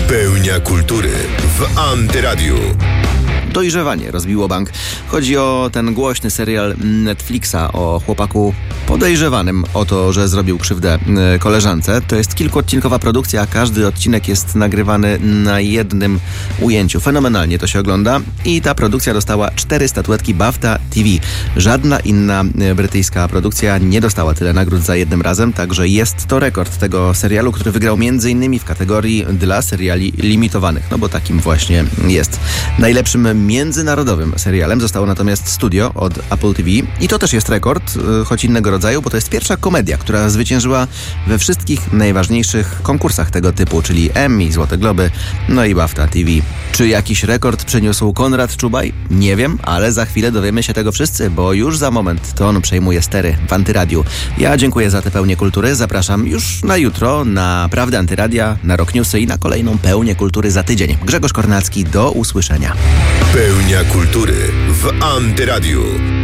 Pełnia kultury w Antyradiu. Dojrzewanie rozbiło bank. Chodzi o ten głośny serial Netflixa o chłopaku podejrzewanym o to, że zrobił krzywdę koleżance. To jest kilkuodcinkowa produkcja, a każdy odcinek jest nagrywany na jednym ujęciu. Fenomenalnie to się ogląda i ta produkcja dostała 4 statuetki BAFTA TV. Żadna inna brytyjska produkcja nie dostała tyle nagród za jednym razem, także jest to rekord tego serialu, który wygrał m.in. w kategorii dla seriali limitowanych, no bo takim właśnie jest. Najlepszym międzynarodowym serialem zostało natomiast Studio od Apple TV i to też jest rekord, choć innego rodzaju, bo to jest pierwsza komedia, która zwyciężyła we wszystkich najważniejszych konkursach tego typu, czyli Emmy, Złote Globy, no i BAFTA TV. Czy jakiś rekord przyniósł Konrad Czubaj? Nie wiem, ale za chwilę dowiemy się tego wszyscy, bo już za moment to on przejmuje stery w Antyradiu. Ja dziękuję za tę pełnię kultury, zapraszam już na jutro na Prawdę Antyradia, na Rock Newsy i na kolejną pełnię kultury za tydzień. Grzegorz Kornacki, do usłyszenia. Pełnia kultury w Antyradiu.